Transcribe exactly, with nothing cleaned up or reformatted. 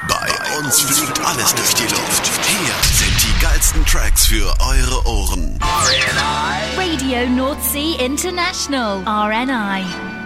Bei uns fliegt alles durch die Luft. Hier sind die geilsten Tracks für eure Ohren. Radio North Sea International, R N I.